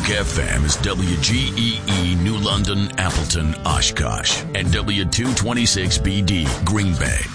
FM is WGEE New London, Appleton, Oshkosh, and W226BD Green Bay.